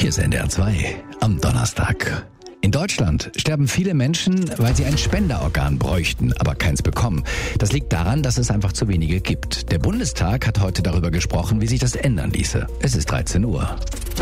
Hier ist NDR 2 am Donnerstag. In Deutschland sterben viele Menschen, weil sie ein Spenderorgan bräuchten, aber keins bekommen. Das liegt daran, dass es einfach zu wenige gibt. Der Bundestag hat heute darüber gesprochen, wie sich das ändern ließe. Es ist 13 Uhr.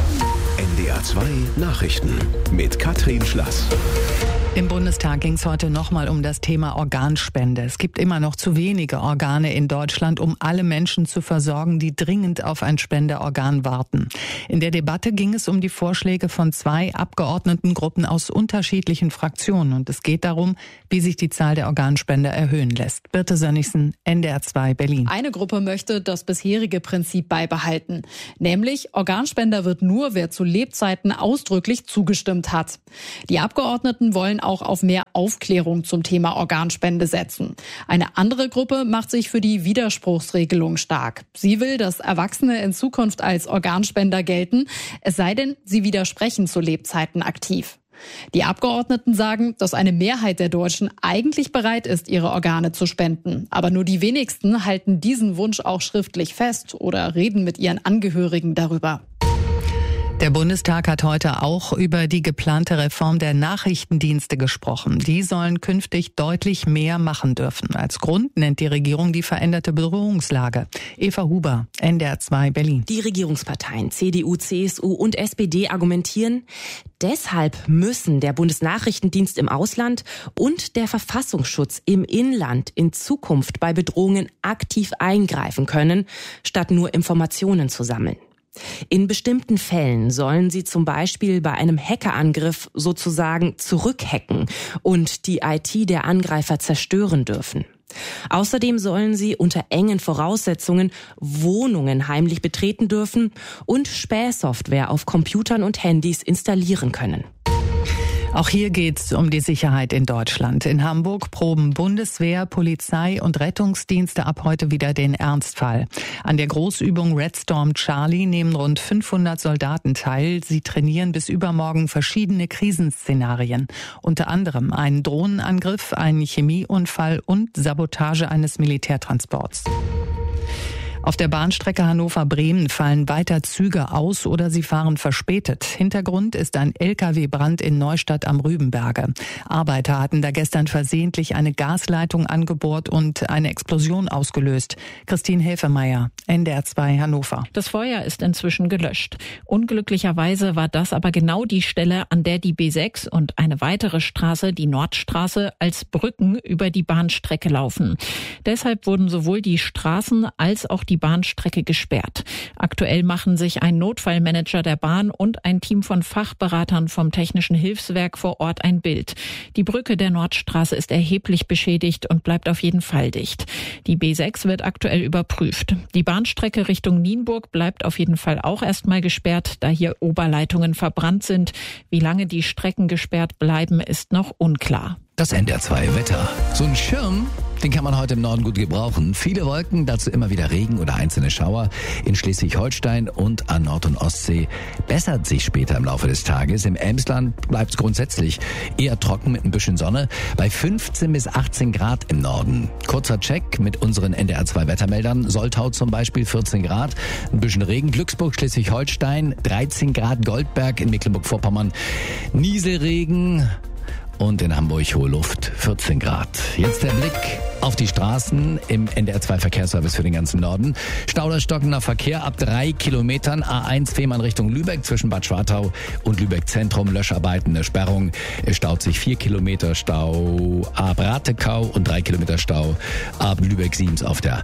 NDR 2 Nachrichten mit Katrin Schlass. Im Bundestag ging es heute nochmal um das Thema Organspende. Es gibt immer noch zu wenige Organe in Deutschland, um alle Menschen zu versorgen, die dringend auf ein Spenderorgan warten. In der Debatte ging es um die Vorschläge von 2 Abgeordnetengruppen aus unterschiedlichen Fraktionen. Und es geht darum, wie sich die Zahl der Organspender erhöhen lässt. Birte Sönnigsen, NDR 2 Berlin. Eine Gruppe möchte das bisherige Prinzip beibehalten. Nämlich, Organspender wird nur, wer zu Lebzeiten ausdrücklich zugestimmt hat. Die Abgeordneten wollen auch auf mehr Aufklärung zum Thema Organspende setzen. Eine andere Gruppe macht sich für die Widerspruchsregelung stark. Sie will, dass Erwachsene in Zukunft als Organspender gelten, es sei denn, sie widersprechen zu Lebzeiten aktiv. Die Abgeordneten sagen, dass eine Mehrheit der Deutschen eigentlich bereit ist, ihre Organe zu spenden. Aber nur die wenigsten halten diesen Wunsch auch schriftlich fest oder reden mit ihren Angehörigen darüber. Der Bundestag hat heute auch über die geplante Reform der Nachrichtendienste gesprochen. Die sollen künftig deutlich mehr machen dürfen. Als Grund nennt die Regierung die veränderte Bedrohungslage. Eva Huber, NDR 2 Berlin. Die Regierungsparteien CDU, CSU und SPD argumentieren, deshalb müssen der Bundesnachrichtendienst im Ausland und der Verfassungsschutz im Inland in Zukunft bei Bedrohungen aktiv eingreifen können, statt nur Informationen zu sammeln. In bestimmten Fällen sollen sie zum Beispiel bei einem Hackerangriff sozusagen zurückhacken und die IT der Angreifer zerstören dürfen. Außerdem sollen sie unter engen Voraussetzungen Wohnungen heimlich betreten dürfen und Spähsoftware auf Computern und Handys installieren können. Auch hier geht's um die Sicherheit in Deutschland. In Hamburg proben Bundeswehr, Polizei und Rettungsdienste ab heute wieder den Ernstfall. An der Großübung Red Storm Charlie nehmen rund 500 Soldaten teil. Sie trainieren bis übermorgen verschiedene Krisenszenarien. Unter anderem einen Drohnenangriff, einen Chemieunfall und Sabotage eines Militärtransports. Auf der Bahnstrecke Hannover-Bremen fallen weiter Züge aus oder sie fahren verspätet. Hintergrund ist ein LKW-Brand in Neustadt am Rübenberge. Arbeiter hatten da gestern versehentlich eine Gasleitung angebohrt und eine Explosion ausgelöst. Christine Häfemeyer, NDR 2 Hannover. Das Feuer ist inzwischen gelöscht. Unglücklicherweise war das aber genau die Stelle, an der die B6 und eine weitere Straße, die Nordstraße, als Brücken über die Bahnstrecke laufen. Deshalb wurden sowohl die Straßen als auch die Bahnstrecke gesperrt. Aktuell machen sich ein Notfallmanager der Bahn und ein Team von Fachberatern vom Technischen Hilfswerk vor Ort ein Bild. Die Brücke der Nordstraße ist erheblich beschädigt und bleibt auf jeden Fall dicht. Die B6 wird aktuell überprüft. Die Bahnstrecke Richtung Nienburg bleibt auf jeden Fall auch erstmal gesperrt, da hier Oberleitungen verbrannt sind. Wie lange die Strecken gesperrt bleiben, ist noch unklar. Das NDR 2 Wetter. So ein Schirm, den kann man heute im Norden gut gebrauchen. Viele Wolken, dazu immer wieder Regen oder einzelne Schauer. In Schleswig-Holstein und an Nord- und Ostsee bessert sich später im Laufe des Tages. Im Emsland bleibt es grundsätzlich eher trocken mit ein bisschen Sonne. Bei 15 bis 18 Grad im Norden. Kurzer Check mit unseren NDR 2 Wettermeldern. Soltau zum Beispiel 14 Grad. Ein bisschen Regen. Glücksburg, Schleswig-Holstein 13 Grad. Goldberg in Mecklenburg-Vorpommern Nieselregen. Und in Hamburg hohe Luft, 14 Grad. Jetzt der Blick auf die Straßen im NDR 2 Verkehrsservice für den ganzen Norden. Stauderstockender Verkehr ab 3 Kilometern. A1 Fehmarn Richtung Lübeck zwischen Bad Schwartau und Lübeck Zentrum. Löscharbeiten, eine Sperrung. Es staut sich 4 Kilometer Stau ab Ratekau und 3 Kilometer Stau ab Lübeck-Siemens auf der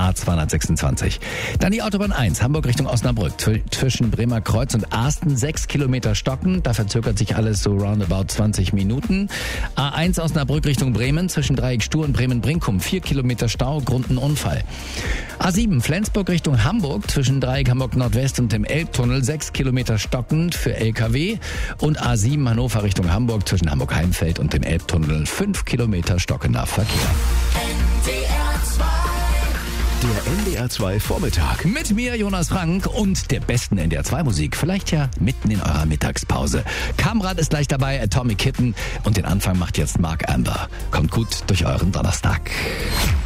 A226. Dann die Autobahn 1, Hamburg Richtung Osnabrück. Zwischen Bremer Kreuz und Asten 6 Kilometer stocken. Da verzögert sich alles so roundabout 20 Minuten. A1 Osnabrück Richtung Bremen zwischen Dreieck Stur und Bremen-Brinkum 4 Kilometer Stau, Grund ein Unfall. A7 Flensburg Richtung Hamburg zwischen Dreieck Hamburg Nordwest und dem Elbtunnel 6 Kilometer stockend für LKW. Und A7 Hannover Richtung Hamburg zwischen Hamburg-Heimfeld und dem Elbtunnel 5 Kilometer stockender Verkehr. Der NDR 2 Vormittag. Mit mir, Jonas Frank, und der besten NDR 2 Musik. Vielleicht ja mitten in eurer Mittagspause. Kamrat ist gleich dabei, Atomic Kitten. Und den Anfang macht jetzt Mark Amber. Kommt gut durch euren Donnerstag.